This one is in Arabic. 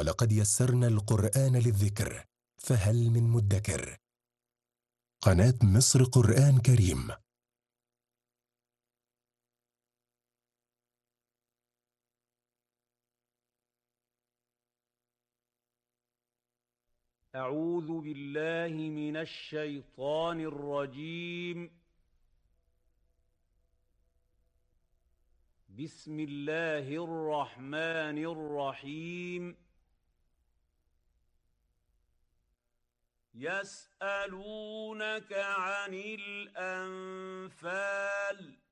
ولقد يسرنا القرآن للذكر فهل من مدكر. قناة مصر قرآن كريم. أعوذ بالله من الشيطان الرجيم. بسم الله الرحمن الرحيم. يسألونك عن الأنفال